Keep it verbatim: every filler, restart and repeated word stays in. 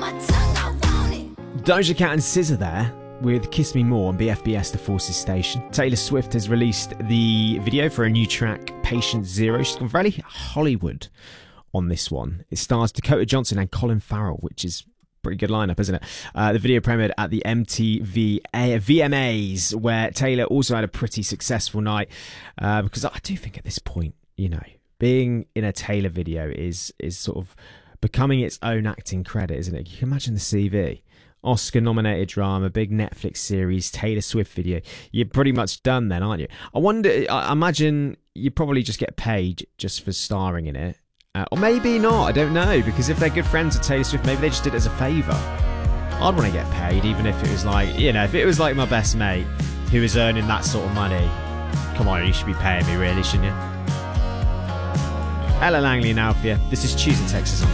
Doja Cat and S Z A there with Kiss Me More on B F B S The Forces Station. Taylor Swift has released the video for a new track, Patient Zero. She's gone very Hollywood on this one. It stars Dakota Johnson and Colin Farrell, which is a pretty good lineup, isn't it? Uh, the video premiered at the M T V A- V M As, where Taylor also had a pretty successful night. Uh, because I do think at this point, you know, being in a Taylor video is is sort of becoming its own acting credit, isn't it? You can imagine the C V. Oscar-nominated drama, big Netflix series, Taylor Swift video. You're pretty much done then, aren't you? I wonder, I imagine you probably just get paid just for starring in it. Uh, or maybe not, I don't know. Because if they're good friends with Taylor Swift, maybe they just did it as a favour. I'd want to get paid, even if it was like, you know, if it was like my best mate who was earning that sort of money. Come on, you should be paying me really, shouldn't you? Ella Langley now for you. This is Tuesday, Texas on